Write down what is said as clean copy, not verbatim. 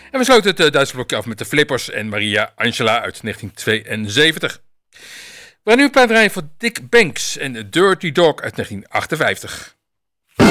En we sloten het Duitse blokje af met de Flippers en Maria Angela uit 1972. We gaan nu een plaat draaien voor Dick Banks en Dirty Dog uit 1958.